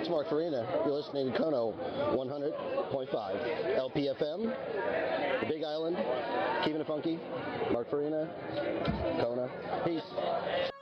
It's Mark Farina. You're listening to Kono 100.5 LPFM, the Big Island, keeping it funky. Mark Farina, Kona. Peace.